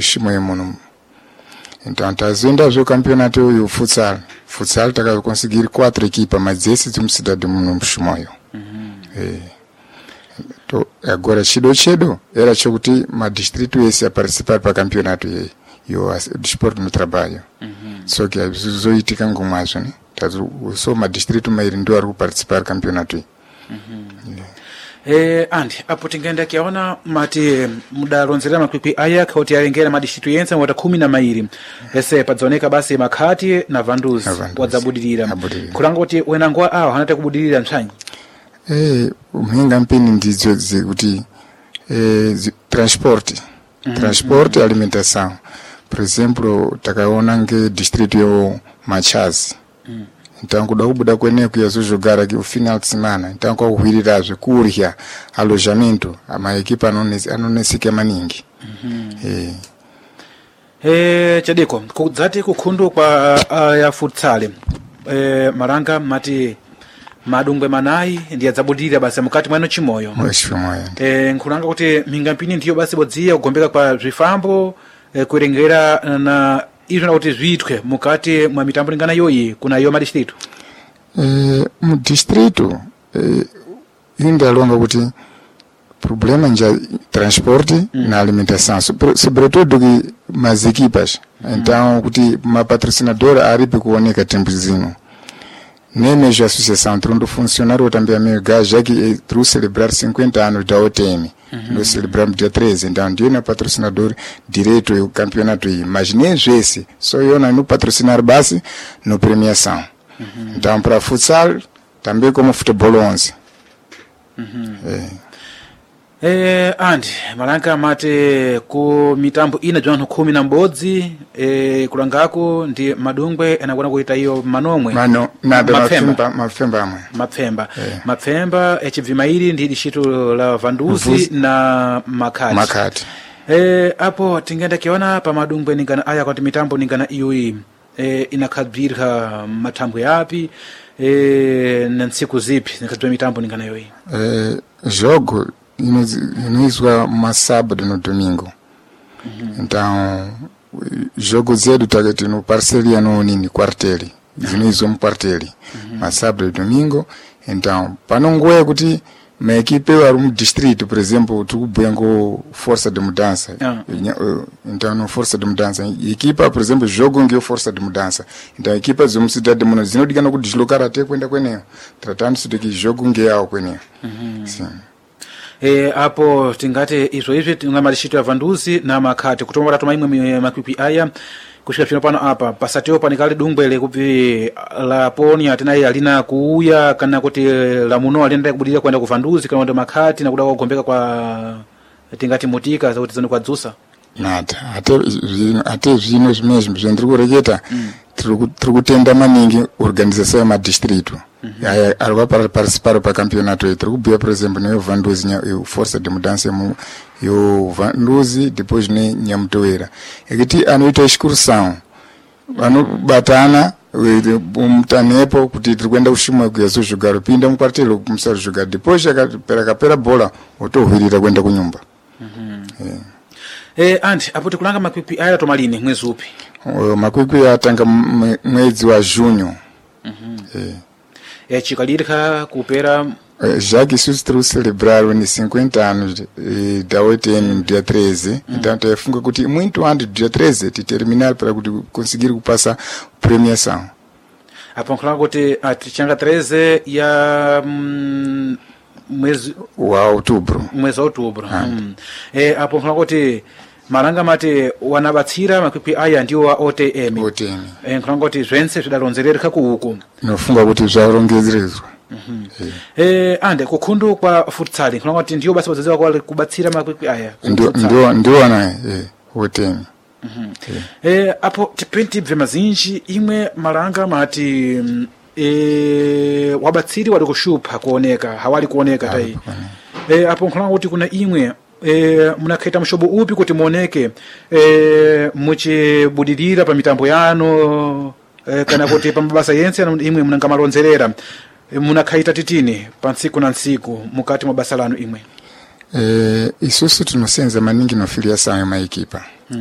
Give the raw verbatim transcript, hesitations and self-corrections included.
shimwe muno. Então tazenda zo campeonato yo futsal. Futsal taka conseguir quatro equipas, mas esse de uma cidade muno shimoyo. Uhum. É. To agora chido chido era chokuti ma distrito esse a participar para campeonato e yo desporto no trabalho. Uhum. Só que zo itika ngumazo né. Tazo so ma distrito mais ndo ari participar campeonato. Uhum. Eh andi apo tingenda kiona mati mudaronzera makwikwi aya kauti yarengera madishitu yense wata kumi na mairi ese padzoneka basi makati na vanduzi wadzabudilira kulanga kuti wenangwa awo hanate kubudilira ntsanyi. Eh umenga mpini ndizo kuti eh transport mm -hmm. transport mm -hmm. alimentação por exemplo takaona nge distrito yo Machazi mm. Então kuda kubuda kwene kuyazojogara ki final de semana então kwa kuhirirazwe kurya alojamento ama equipa anonesi anonesike maningi. Mhm. Eh eh chadiko kudzati kukhundu kwa uh, ya futsal eh maranga mati madungwe manayi ndi adzabudira basi mukati mwano chimoyo mweshimoyo eh nkulanga kuti mingampini ndiyo basi bodziya kugombeka kwa zvifambo eh, kurengera na izo na kuti zvitwe mukati mwa mitambo lingana yoyi kuna yo madistrito. Eh mu distrito eh inda longa kuti problema nja transport mm. na alimentação sobretudo que mas equipas mm. então kuti ma patrocinador aripe kuoneka tempo zino nem já associação trondo funcionário também amiga já que tru celebrar cinquenta anos da O T M. Uhum. Nós celebramos dia treze, então ndio na patrocinador direito o campeonato aí, mas nem esse, só eu na no patrocinar base no premiação. Uhum. Então para futsal também como futebol onze. Uhum. É. Eh andi malanga mate ku mitambo ina jwantu kumi na mbodzi eh kulangako ndi madungwe anakona kuita iyo manomwe mano na mapfemba mapfemba amwe mapfemba eh. mapfemba echivima ili ndi dishito la vanduzi Mvuzi. Na makati makati eh apo tingenda kiona pa madungwe ningana aya kwa mitambo ningana iyo hii eh inakabirha matambo yapi eh na nsiku zipi nikazwa mitambo ningana iyo hii eh jogo inizwa masabado no domingo. Mm-hmm. Então jogo zedu tagati no parceria no nini quarteli zinizwa mu quarteli mm-hmm. masabado e domingo. Então panongwe kuti ma equipe wa mu distrito por exemplo tukubengo força de mudança. Yeah. Então no força de mudança equipa por exemplo jogo ngio força de mudança. Então equipa zo msidade muno zinodigana ku deslocar até kwenda kweneo tratando-se de que jogo ngeo kweneo. Mhm. Sim. Eh apo tingate izo hivi tingamalishito ya vanduzi na makati kutomba tatu maimwe makwikwi aya kushika chino pano apa pasatio panikali dungwele kupi la poni atina alina kuuya kana kuti la muno alienda kubudilira kwenda ku vanduzi kana ndo makati na kuda kugombeka kwa tingati mutika za kuti zano kwa dzusa nada ate ate zvino zvimezvo zvendiri kureketa tiri kutenda maningi organização ya madistrito aya ari para participar pa campeonato aí tiri kubhuya por exemplo neyo vanduzi yo força de mudança yo vanduzi depois ne Nyamutoera ekiti anoita excursão vanobatana umtanepo kuti tiri kuenda kushimwa kuyazojogar pinda mu quartel kumusara jogar depois akapera kapera bola otohwirira kuenda kunyumba. Eh Eh andi apo tikulanga makwikwi aya tomalini mwezi upi? Uh, makwikwi atanga mwezi wa junho. Mhm. Eh. Eh chikalirika kupera uh, já que isso trouxe celebrar os cinquenta anos eh, da O T M dia treze, uhum. Então tafunga kuti muito antes do dia treze te terminar para conseguir passar premiação. Apo kulanga kuti atichanga treze ya mm, mwezi wa outubro mwezi wa outubro. Mm. Eh apo kulanga kuti maranga mate wanabatsira makwikwi aya ndiwo wa O T M. O T M. Eh kulanga kuti zvense zvidalonzerereka ku huko. Nofunga kuti zvarongezerezwa. Mhm. Eh ande kukhundu kwa futsal kulanga kuti ndiwo basi bazaziwa kwa kubatsira makwikwi aya. Ndio ndio ndio na eh O T M. Mhm. Eh apo tipenti bvemazinji imwe maranga mati e wabatsiri wali kushupa kuoneka hawali kuoneka tai eh apo nkulanga kuti kuna imwe eh munakhaita mshobo upi kuti muoneke eh muchibudilira pa mitambo yano eh, kana kuti pa mabasa yense imwe munangamalonzerera eh, munakhaita titini pa ntsiku na ntsiku mukati mwa basa lanu imwe eh isusu tunosenza maningi no filiação ya maekipa.